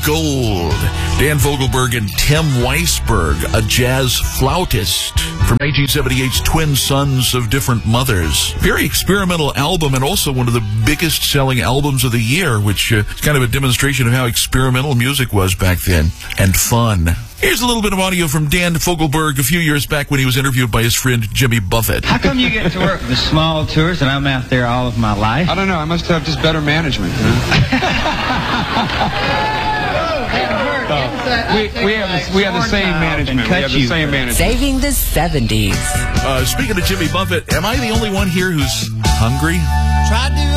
Gold. Dan Fogelberg and Tim Weisberg, a jazz flautist from 1978's Twin Sons of Different Mothers. Very experimental album, and also one of the biggest selling albums of the year, which is kind of a demonstration of how experimental music was back then, and fun. Here's a little bit of audio from Dan Fogelberg a few years back when he was interviewed by his friend Jimmy Buffett. How come you get to work the small tours and I'm out there all of my life? I don't know. I must have just better management. We have the same management. We have the same management. Saving the 70s. Speaking of Jimmy Buffett, am I the only one here who's hungry? Tried to